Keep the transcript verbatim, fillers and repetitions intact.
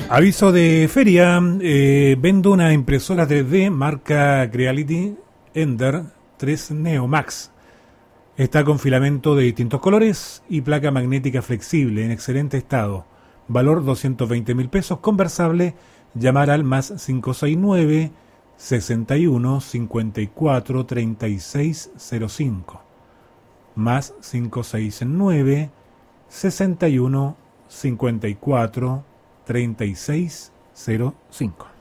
Aviso de feria, eh, vendo una impresora tres D marca Creality Ender tres Neo Max. Está con filamento de distintos colores y placa magnética flexible en excelente estado. Valor doscientos veinte mil pesos, conversable. Llamar al más cinco seis nueve, sesenta y uno, cincuenta y cuatro, treinta y seis cero cinco. Más cinco seis nueve, sesenta y uno, cincuenta y cuatro, treinta y seis cero cinco.